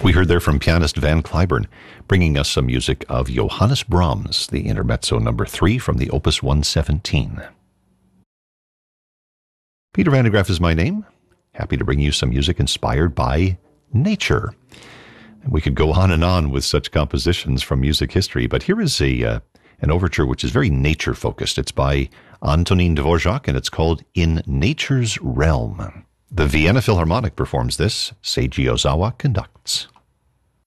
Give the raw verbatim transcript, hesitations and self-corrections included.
We heard there from pianist Van Cliburn, bringing us some music of Johannes Brahms, the Intermezzo number three from the Opus one seventeen. Peter Van de Graaff is my name. Happy to bring you some music inspired by nature. And we could go on and on with such compositions from music history, but here is a uh, an overture which is very nature-focused. It's by Antonin Dvorak, and it's called In Nature's Realm. The Vienna Philharmonic performs this. Seiji Ozawa conducts.